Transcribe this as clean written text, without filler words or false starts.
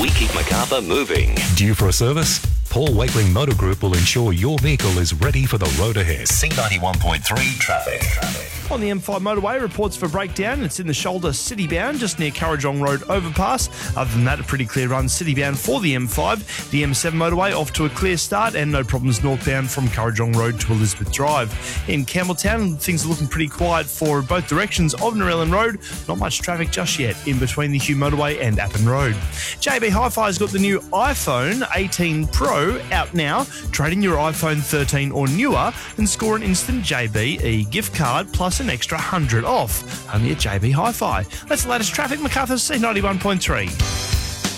We keep Macarthur moving. Due for a service? Paul Wakeling Motor Group will ensure your vehicle is ready for the road ahead. C91.3 traffic. On the M5 motorway, reports for breakdown. It's in the shoulder city-bound, just near Currajong Road overpass. Other than that, a pretty clear run city-bound for the M5. The M7 motorway off to a clear start and no problems northbound from Currajong Road to Elizabeth Drive. In Campbelltown, things are looking pretty quiet for both directions of Narellan Road. Not much traffic just yet in between the Hugh motorway and Appin Road. JB Hi-Fi's got the new iPhone 18 Pro out now. Trade in your iPhone 13 or newer and score an instant JB gift card plus an extra $100 off. Only at JB Hi-Fi. That's the latest traffic, Macarthur C91.3.